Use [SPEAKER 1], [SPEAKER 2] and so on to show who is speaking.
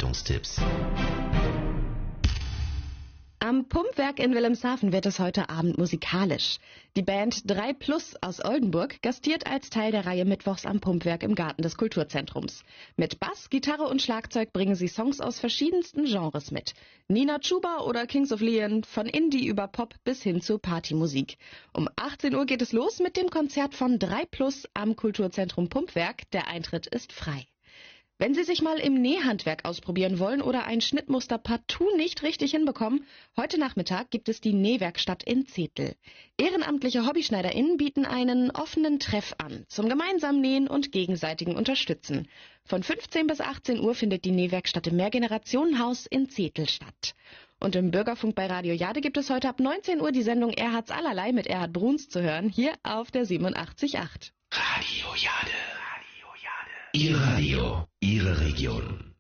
[SPEAKER 1] Veranstaltungstipps.
[SPEAKER 2] Am Pumpwerk in Wilhelmshaven wird es heute Abend musikalisch. Die Band 3+ aus Oldenburg gastiert als Teil der Reihe Mittwochs am Pumpwerk im Garten des Kulturzentrums. Mit Bass, Gitarre und Schlagzeug bringen sie Songs aus verschiedensten Genres mit. Nina Chuba oder Kings of Leon, von Indie über Pop bis hin zu Partymusik. Um 18 Uhr geht es los mit dem Konzert von 3+ am Kulturzentrum Pumpwerk. Der Eintritt ist frei. Wenn Sie sich mal im Nähhandwerk ausprobieren wollen oder ein Schnittmuster partout nicht richtig hinbekommen, heute Nachmittag gibt es die Nähwerkstatt in Zetel. Ehrenamtliche HobbyschneiderInnen bieten einen offenen Treff an, zum gemeinsamen Nähen und gegenseitigen Unterstützen. Von 15 bis 18 Uhr findet die Nähwerkstatt im Mehrgenerationenhaus in Zetel statt. Und im Bürgerfunk bei Radio Jade gibt es heute ab 19 Uhr die Sendung Erhards Allerlei mit Erhard Bruns zu hören, hier auf der 87.8.
[SPEAKER 1] Radio Jade. Ihr Radio, Ihre Region.